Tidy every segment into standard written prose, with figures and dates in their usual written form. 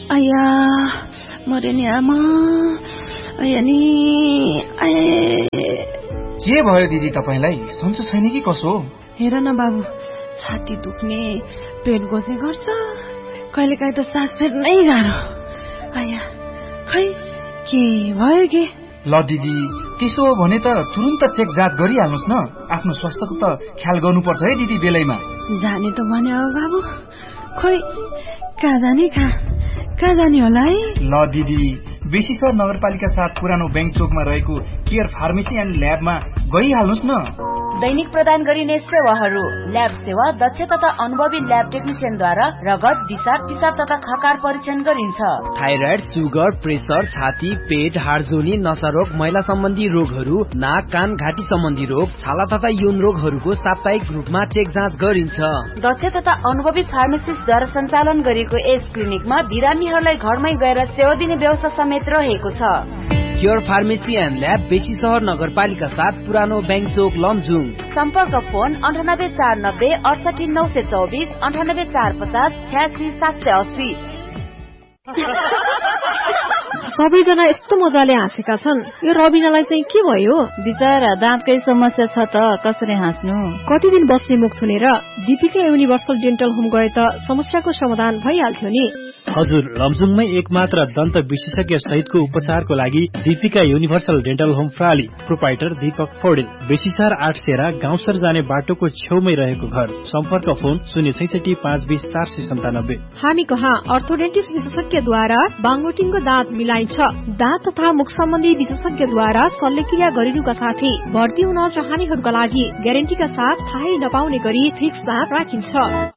आया मरे नि आमा आया नि के भयो दिदी तपाईलाई सन्चो छैन कि कसो? हेर न बाबु छाती दुख्ने पेट गोज्ने गर्छ कहिलेकाहीँ त सास फेर्नै गाह्रो आया खै के भयो के? ल दिदी त्यसो हो भने त तुरुन्त चेक जाँच गरिहाल्नुस् न आफ्नो स्वास्थ्यको त ख्याल गर्नुपर्छ है दिदी बेलैमा जाने त भने हो बाबु खोइ कहाँ जाने होला है? ल दिदी बेसीसर नगरपालिका 7 पुरानो बैंक चोकमा रहेको केयर फार्मेसी एन्ड ल्याबमा गइहाल्नुस् न। दैनिक प्रदान गरिने सेवाहरू ल्याब सेवा दक्ष तथा अनुभवी ल्याब टेक्निशियनद्वारा रगत दिशा पिसाब तथा खकार परीक्षण गरिन्छ। थाइराइड सुगर प्रेसर छाती पेट हाडजोनी नसारोग महिला सम्बन्धी रोगहरू नाक कान घाँटी सम्बन्धी रोग छाला तथा यौन रोगहरूको साप्ताहिक रूपमा चेक जाँच गरिन्छ। दक्ष तथा अनुभवी फार्मासिस्टद्वारा सञ्चालन गरिएको यस क्लिनिकमा बिरामीहरूलाई घरमै गएर सेवा दिने व्यवस्था समेत रहेको छ। केयर फार्मेसी एन्ड ल्याब बेसी सहर नगरपालिका 7 पुरानो बैंक चोक लमजुङ। सम्पर्क फोन 9849 68924 98450 86780। सबैजना यस्तो मजाले हाँसेका छन् यो रबिनालाई चाहिँ के भयो? बिचरा दाँतकै समस्या छ त कसरी हाँस्नु? कति दिन बस्ने मुख छुनेर दीपिका युनिभर्सल डेन्टल होम गए त समस्याको समाधान भइहाल्थ्यो नि। हजुर लमजुङमै एकमात्र दन्त विशेषज्ञ सहितको उपचारको लागि Deepika universal dental home प्राली। Proprietor Deepak Paudel. बेसीसार 8 सेरा गाउँसर जाने बाटोको छेउमै रहेको घर। सम्पर्क फोन 066 520 497। हामी कहाँ अर्थोडेन्टिस्ट विशेषज्ञद्वारा बाङ्गोटिङको दाँत मिलाइन्छ। दाँत तथा मुख सम्बन्धी विशेषज्ञद्वारा शल्यक्रिया गरिनुका साथै भर्ती हुन चाहनेहरूका लागि ग्यारेन्टीका साथ थाहै नपाउने गरी फिक्स दाँत राखिन्छ।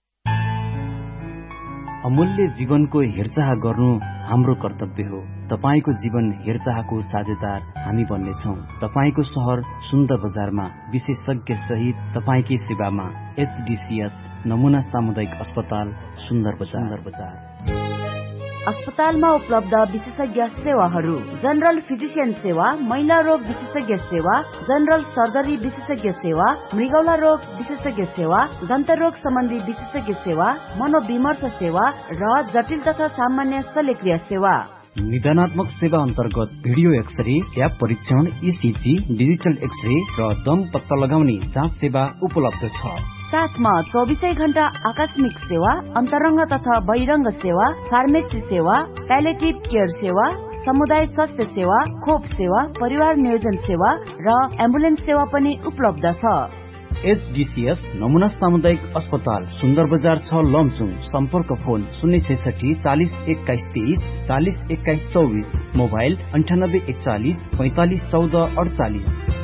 अमूल्य जीवनको हेरचाह गर्नु हाम्रो कर्तव्य हो। तपाईको जीवन हेरचाहको साझेदार हामी बन्नेछौँ। तपाईको सहर सुन्दर बजारमा विशेषज्ञ सहित तपाईकै सेवामा HDCS नमुना सामुदायिक अस्पताल सुन्दर बजार। अस्पतालमा उपलब्ध विशेषज्ञ सेवाहरू जनरल फिजिशियन सेवा, महिला रोग विशेषज्ञ सेवा, जनरल सर्जरी विशेषज्ञ सेवा, मृगौला रोग विशेषज्ञ सेवा, दन्त रोग सम्बन्धी विशेषज्ञ सेवा, मनोविमर्श सेवा र जटिल तथा सामान्य शल्यक्रिया सेवा। निदानात्मक सेवा अन्तर्गत भिडियो एक्सरे, ट्याप परीक्षण, ECG, डिजिटल एक्सरे र दम पत्ता लगाउने जाँच सेवा उपलब्ध छ। साथमा 24 घण्टा आकस्मिक सेवा, अन्तरङ्ग तथा बहिरङ्ग सेवा, फार्मेसी सेवा, प्यालेटिभ केयर सेवा, समुदाय स्वास्थ्य सेवा, खोप सेवा, परिवार नियोजन सेवा र एम्बुलेन्स सेवा पनि उपलब्ध छ। HDCS नमुना सामुदायिक अस्पताल सुन्दर बजार 6 लमजुङ। सम्पर्क फोन 066 40 21 23 40 21 24। मोबाइल 9841 45 14 48।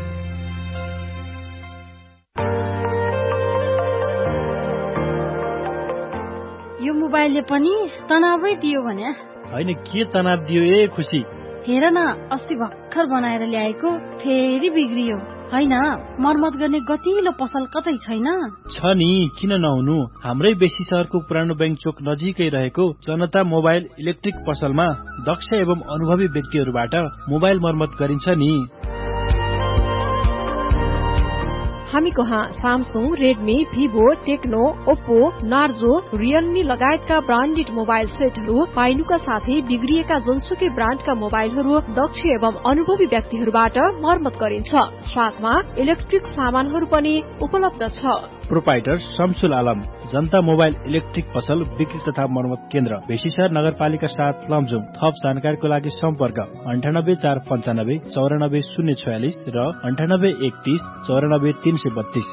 यो मोबाइलले पनि तनावै दियो भने? हैन के तनाव दियो ए खुसी? हेर न अस्ति भर्खर बनाएर ल्याएको फेरि बिग्रियो। हैन मर्मत गर्ने गतिलो पसल कतै छैन? छ नि किन नहुनु। हाम्रै बेसी सहरको पुरानो बैंक चोक नजिकै रहेको जनता मोबाइल इलेक्ट्रिक पसलमा दक्ष एवं अनुभवी व्यक्तिहरूबाट मोबाइल मर्मत गरिन्छ नि। हामी कहाँ Samsung, Redmi, Vivo, Tecno, Oppo, Narzo, Realme लगायतका ब्रान्डेड मोबाइल सेटहरू पाइनुका साथै बिग्रिएका जुनसुकै ब्रान्डका मोबाइलहरू दक्ष एवं अनुभवी व्यक्तिहरूबाट मर्मत गरिन्छ। साथमा इलेक्ट्रिक सामानहरू पनि उपलब्ध छ। प्रोपाइटर शमसुल आलम, जनता मोबाइल इलेक्ट्रिक पसल बिक्री तथा मर्मत केन्द्र, बेसीसर नगरपालिका 7 लमजुङ। थप जानकारीको लागि सम्पर्क 98 495 94 046 र 98 31 94 332।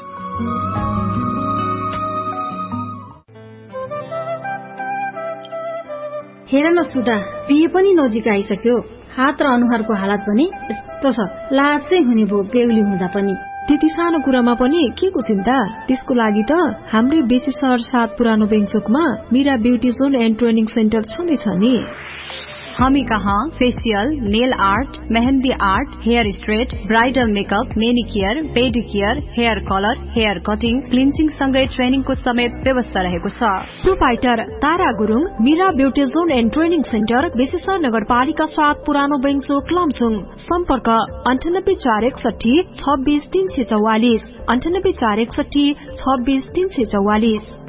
हेर न सुधा, बिहे पनि नजिक आइसक्यो। हात र अनुहारको हालत पनि यस्तो छ, लाज चाहिँ हुने भो बेहुली हुँदा पनि। त्यति सानो कुरामा पनि के को चिन्ता? त्यसको लागि त हाम्रै बेसी सहर 7 पुरानो बेङचोकमा Meera beauty John and training centre छँदैछ नि। हामी कहाँ facial, nail art, mehndi art, hair straight, bridal makeup, मेनिकियर, पेडिकियर, hair colour, hair cutting, cleansing सँगै ट्रेनिङको समेत व्यवस्था रहेको छ। Proprietor Tara Gurung, Meera beauty John and training centre, बेसीसर नगरपालिका 7 पुरानो बेङचोक लमजुङ। सम्पर्क 98 461 26 344 98 461 26 344।